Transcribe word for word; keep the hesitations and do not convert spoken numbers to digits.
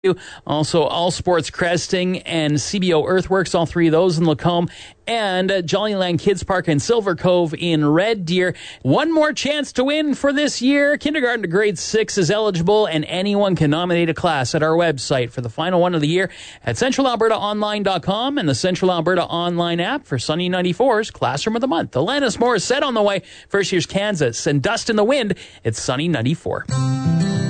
Also, All Sports Cresting and C B O Earthworks, all three of those in Lacombe, and uh, Jollyland Kids Park in Silver Cove in Red Deer. One more chance to win for this year. Kindergarten to grade six is eligible, and anyone can nominate a class at our website for the final one of the year at central alberta online dot com and the Central Alberta Online app for Sunny ninety-four's Classroom of the Month. Alanis Morissette on the way. First year's Kansas and Dust in the Wind. It's Sunny ninety-four.